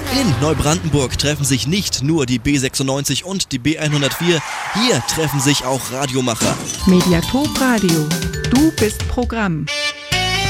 In Neubrandenburg treffen sich nicht nur die B96 und die B104, hier treffen sich auch Radiomacher. Mediathek Radio. Du bist Programm.